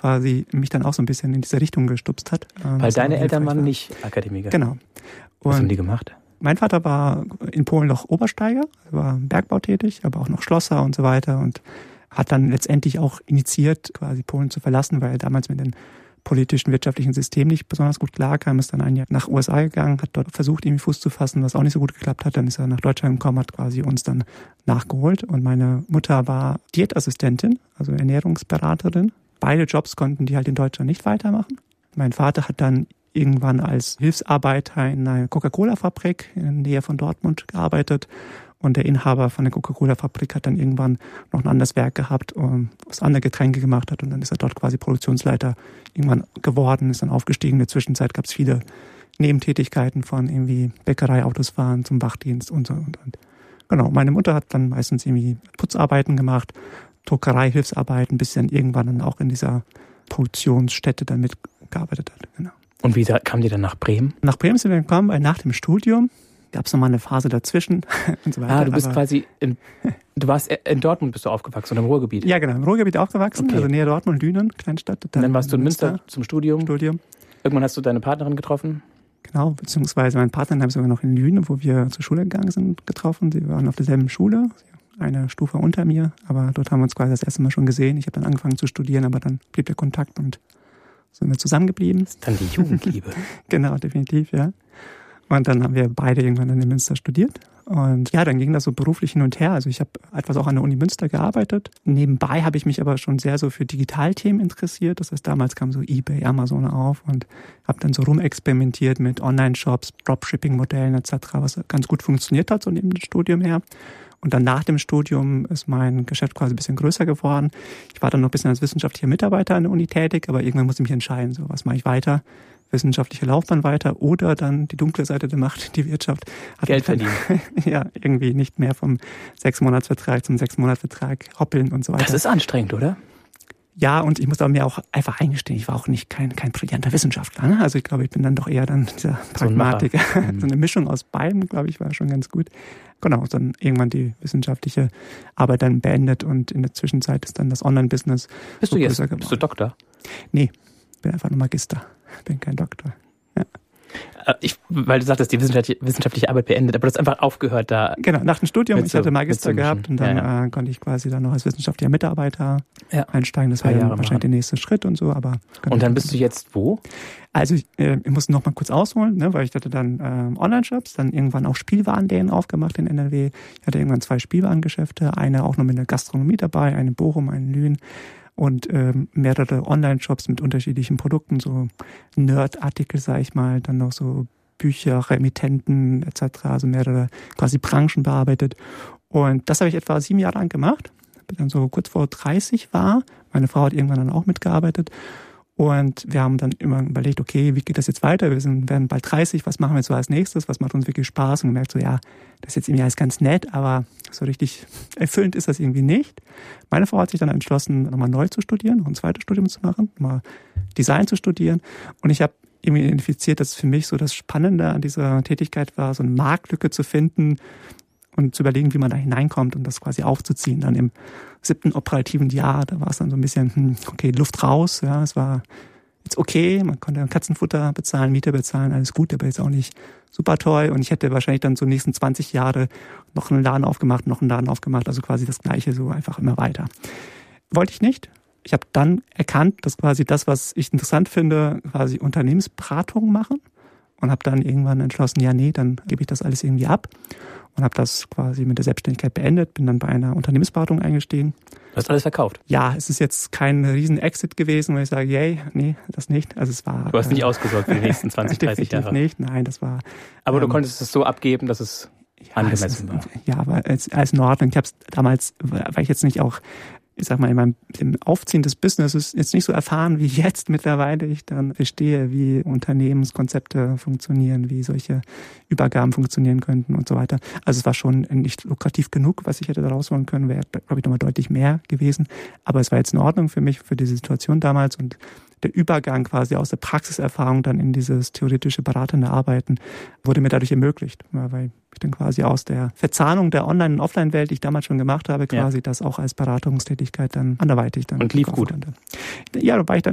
quasi mich dann auch so ein bisschen in diese Richtung gestupst hat. Weil deine Eltern waren nicht Akademiker? Genau. Was haben die gemacht? Mein Vater war in Polen noch Obersteiger, war im Bergbau tätig, aber auch noch Schlosser und so weiter und hat dann letztendlich auch initiiert, quasi Polen zu verlassen, weil er damals mit den politischen, wirtschaftlichen System nicht besonders gut klarkam, ist dann ein Jahr nach USA gegangen, hat dort versucht, irgendwie Fuß zu fassen, was auch nicht so gut geklappt hat. Dann ist er nach Deutschland gekommen, hat quasi uns dann nachgeholt. Und meine Mutter war Diätassistentin, also Ernährungsberaterin. Beide Jobs konnten die halt in Deutschland nicht weitermachen. Mein Vater hat dann irgendwann als Hilfsarbeiter in einer Coca-Cola-Fabrik in der Nähe von Dortmund gearbeitet. Und der Inhaber von der Coca-Cola-Fabrik hat dann irgendwann noch ein anderes Werk gehabt, was andere Getränke gemacht hat. Und dann ist er dort quasi Produktionsleiter irgendwann geworden, ist dann aufgestiegen. In der Zwischenzeit gab es viele Nebentätigkeiten von irgendwie Bäckerei, Autos fahren, zum Wachdienst und so. Und. Genau, meine Mutter hat dann meistens irgendwie Putzarbeiten gemacht, Druckerei, Hilfsarbeiten, bis sie dann irgendwann dann auch in dieser Produktionsstätte dann mitgearbeitet hat. Genau. Und wie kam die dann nach Bremen? Nach Bremen sind wir gekommen, weil nach dem Studium gab es nochmal eine Phase dazwischen und so weiter. Du bist quasi du warst in Dortmund bist du aufgewachsen oder im Ruhrgebiet? Ja, genau, im Ruhrgebiet aufgewachsen, okay. Also näher Dortmund, Lünen, Kleinstadt. Und dann warst du in Münster zum Studium. Irgendwann hast du deine Partnerin getroffen? Genau, beziehungsweise meinen Partner habe ich sogar noch in Lünen, wo wir zur Schule gegangen sind, getroffen. Sie waren auf derselben Schule, eine Stufe unter mir, aber dort haben wir uns quasi das erste Mal schon gesehen. Ich habe dann angefangen zu studieren, aber dann blieb der Kontakt und sind wir zusammengeblieben. Das ist dann die Jugendliebe. Genau, definitiv, ja. Und dann haben wir beide irgendwann in Münster studiert. Und ja, dann ging das so beruflich hin und her. Also ich habe etwas auch an der Uni Münster gearbeitet. Nebenbei habe ich mich aber schon sehr so für Digitalthemen interessiert. Das heißt, damals kam so eBay, Amazon auf und habe dann so rumexperimentiert mit Online-Shops, Dropshipping-Modellen etc., was ganz gut funktioniert hat, so neben dem Studium her. Und dann nach dem Studium ist mein Geschäft quasi ein bisschen größer geworden. Ich war dann noch ein bisschen als wissenschaftlicher Mitarbeiter an der Uni tätig, aber irgendwann musste ich mich entscheiden, so was mache ich weiter? Wissenschaftliche Laufbahn weiter oder dann die dunkle Seite der Macht, die Wirtschaft. Hat Geld verdienen. Ja, irgendwie nicht mehr vom 6-Monats-Vertrag zum 6-Monats-Vertrag hoppeln und so weiter. Das ist anstrengend, oder? Ja, und ich muss aber mir auch einfach eingestehen, ich war auch nicht kein brillanter Wissenschaftler. Ne? Also ich glaube, ich bin dann doch eher dann dieser Pragmatiker. So eine Mischung aus beiden, glaube ich, war schon ganz gut. Genau, dann irgendwann die wissenschaftliche Arbeit dann beendet und in der Zwischenzeit ist dann das Online-Business. Bist du Doktor? Nee, bin einfach nur Magister. Bin kein Doktor. Ja. Weil du sagtest, die wissenschaftliche Arbeit beendet, aber du hast einfach aufgehört da. Genau, nach dem Studium, ich hatte Magister gehabt und dann konnte ich quasi dann noch als wissenschaftlicher Mitarbeiter einsteigen. Das war ja wahrscheinlich der nächste Schritt und so. Aber und dann bist du jetzt wo? Also ich muss noch mal kurz ausholen, ne, weil ich hatte dann Online-Shops, dann irgendwann auch Spielwarenläden aufgemacht in NRW. Ich hatte irgendwann 2 Spielwarengeschäfte, eine auch noch mit der Gastronomie dabei, eine in Bochum, eine in Lünen. Und mehrere Online-Shops mit unterschiedlichen Produkten, so Nerd-Artikel, sag ich mal, dann noch so Bücher, Remittenten etc., also mehrere quasi Branchen bearbeitet. Und das habe ich etwa 7 Jahre lang gemacht, bis dann so kurz vor 30 war. Meine Frau hat irgendwann dann auch mitgearbeitet. Und wir haben dann immer überlegt, okay, wie geht das jetzt weiter? Wir werden bald 30, was machen wir jetzt so als nächstes? Was macht uns wirklich Spaß? Und gemerkt so, ja, das ist jetzt irgendwie alles ganz nett, aber so richtig erfüllend ist das irgendwie nicht. Meine Frau hat sich dann entschlossen, nochmal neu zu studieren, noch ein zweites Studium zu machen, nochmal Design zu studieren. Und ich habe irgendwie identifiziert, dass für mich so das Spannende an dieser Tätigkeit war, so eine Marktlücke zu finden und zu überlegen, wie man da hineinkommt und das quasi aufzuziehen. Dann im 7. operativen Jahr, da war es dann so ein bisschen, okay, Luft raus, ja, es war jetzt okay, man konnte Katzenfutter bezahlen, Miete bezahlen, alles gut, aber jetzt auch nicht super toll und ich hätte wahrscheinlich dann so die nächsten 20 Jahre noch einen Laden aufgemacht, also quasi das Gleiche, so einfach immer weiter. Wollte ich nicht. Ich habe dann erkannt, dass quasi das, was ich interessant finde, quasi Unternehmensberatung machen und habe dann irgendwann entschlossen, ja, nee, dann gebe ich das alles irgendwie ab. Und habe das quasi mit der Selbstständigkeit beendet, bin dann bei einer Unternehmensberatung eingestiegen. Du hast alles verkauft? Ja, es ist jetzt kein Riesen-Exit gewesen, wo ich sage, yay, nee, das nicht. Also es war. Du hast nicht ausgesorgt für die nächsten 20, 30 Jahre? Nicht, nein, das war. Aber du konntest es so abgeben, dass es angemessen war? Ja, aber als in Ordnung. Ich habe es damals, weil ich jetzt nicht auch, ich sag mal, im Aufziehen des Businesses jetzt nicht so erfahren wie jetzt mittlerweile. Ich dann verstehe, wie Unternehmenskonzepte funktionieren, wie solche Übergaben funktionieren könnten und so weiter. Also es war schon nicht lukrativ genug, was ich hätte da rausholen können, wäre, glaube ich, nochmal deutlich mehr gewesen. Aber es war jetzt in Ordnung für mich, für diese Situation damals und der Übergang quasi aus der Praxiserfahrung dann in dieses theoretische beratende Arbeiten wurde mir dadurch ermöglicht, weil ich dann quasi aus der Verzahnung der Online- und Offline-Welt, die ich damals schon gemacht habe, quasi das auch als Beratungstätigkeit dann anderweitig dann. Und lief gut. Ja, da war ich dann